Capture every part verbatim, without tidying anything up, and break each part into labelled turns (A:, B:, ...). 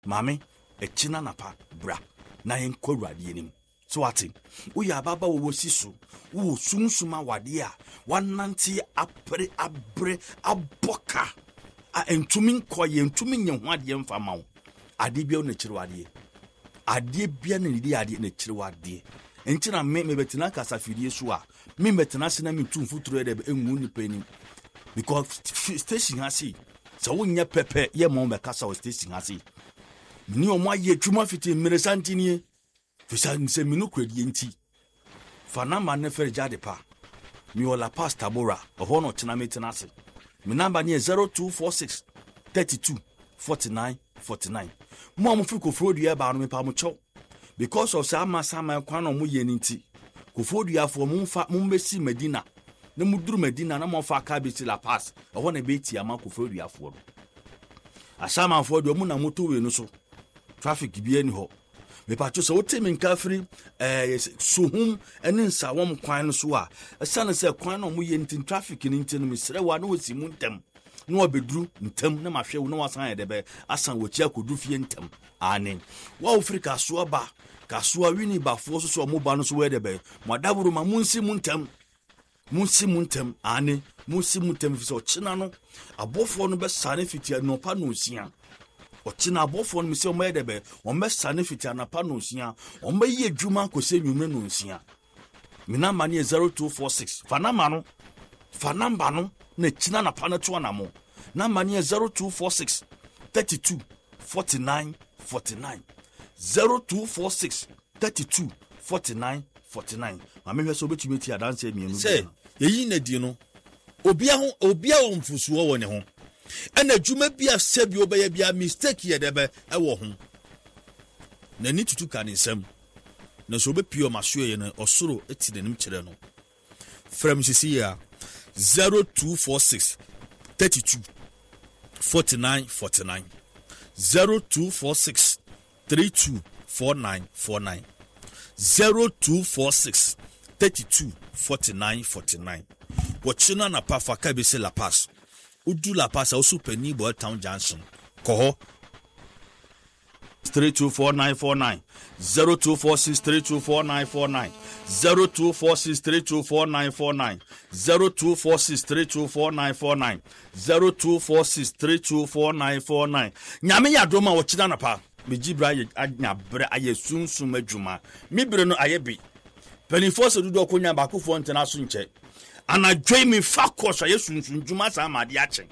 A: mame echina napa bra na yenko awurade anim so ati uya ababa wo siso wo sunsuma wade a wanante apre abre aboka a entumi nkoye entumi nye ho ade mfa ma wo ade bia na chiri wade ade bia na nidi ade na chiri wade entina me me betina kasa fidie so a me betina se na me tumfu turo de enwu ni pani because station hasi so wonya pepe ye mo be kasa o station hasi ni o mo aye twuma fiti mmeresanti ni fisa nse minu kwedie nti fana ma ne fer jade pa mi ola pasta bora oho no tena metina se mi number ni zero two four six three two four nine four nine mo am fi kofrodua ba no me pa mo cho because of sama sama kwan no mo ye nti kofrodua fo mo mfa mo mbesi Medina na muduru Medina na mo fa ka bi ti La Paz oho na be ti ama kofrodua fo no asama fo do mo na moto we no so traffic bi ani ho me pa cho so wote me nkafiri eh sohum ene nsa wom kwan no so a asane se kwan no mo ye ntin traffic ni ntin me sere wa na wosi mu ntem na obeduru ntem na mahwe wo na wasan ye debe asan wochi akodu fie ntem ane wa Afrika so ba kaso wini ba fo so so mo ba no so we debe mo daburu ma munsi mu ntem munsi mu ntem ane munsi mu ntem fi so china no abofo no be sane fitia no pa no sia ochina abofo no mi se o me debe o me sane fitia na pa no sia o me ye dwuma ko se nwume no sia mina mani zero two four six fanama no fanamba no na china na pa na to na mo na mani zero two four six three two four nine four nine zero two four six three two four nine four nine mame hwe so betumi ti adanse mienu
B: se yeyi na di no obia ho obia o mfusuo wo ne ho ena dwuma bia sebi obeye bia mistake ye debe e wo ho na ni tutu kan nsem na so be pio maso ye na osoro eti denim kire no from sisi ya zero two four six three two four nine four nine zero two four six three two four nine four nine zero two four six three two four nine four nine Wachina na pafa kabise La Paz udu La Paz au supeni Boy Town Junction koho
A: three two four nine four nine zero two four six three two four nine four nine zero two four six three two four nine four nine zero two four six three two four nine four nine zero two four six three two four nine four nine nyame ya doma wachina na pa me jibra anya bre aye sunsum adwuma mi bre no aye bi penifo se dudu okonya ba kofo ntena so nche ana dwai mi fa course aye sunsun dwuma sa amade achen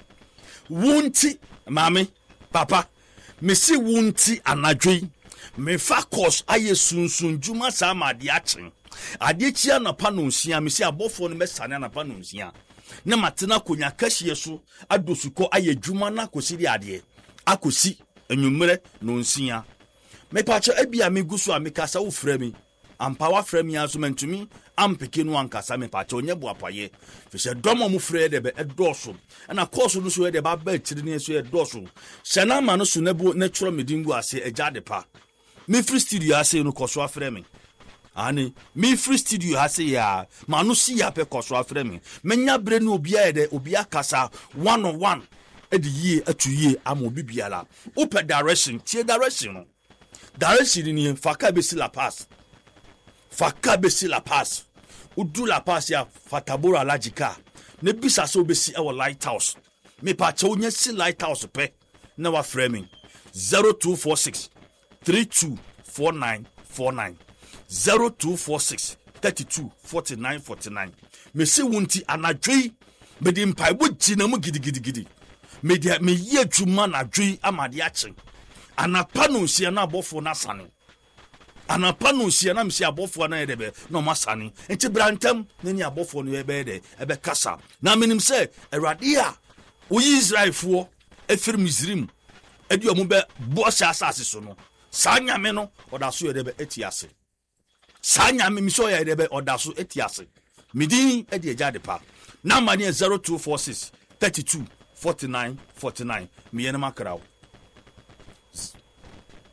A: wunti mame papa me si wunti anadwai me fa course aye sunsun dwuma sa amade achen ade chia na pa no nsia me si abofo no mesane na pa no nsia na matena konya kahie so adosuko aye dwuma na kosiri ade akosi enwumere no nsia me pacho ebia me gusu amikasa wo frami ampawa frami aso mentumi ampeke no ankasa me pacho onye boapaye fise domo mu frɛ de be edoso na course no so de ba ba tiri ne so edoso sena ma no so na bu natural medingu ase ejade pa me free studio ase no koso aframi ani me free studio ase ya ma no si ya pe koso aframi menya bre no obia de obia kasa one on one edi ye atu ye amo bibiala open direction tie direction no direction ni faka be si La Paz faka be si La Paz udu La Paz ya fatabora logika ne bisa so be si e lighthouse me pa che onye si lighthouse pe na wa framing zero two four six three two four nine four nine zero two four six three two four nine four nine me si wunti anadwei me di mpai bo gina mu gidigidi gidi me dia me ye dwuma na dwei amade achen anapa no sia na abofo na sane anapa no sia na msia abofo na edebe no masane enti brantam na ni abofo no ebe de ebe kasa na menim se Awurade a oyi Israelfo efiri Misrim edi omu be bo sia asase so no sa nyame no odaso edebe etiase sa nyame mi so ya edebe odaso etiase midin edi ejade pa na mani zero two four six three two four nine four nine mi yenema krawo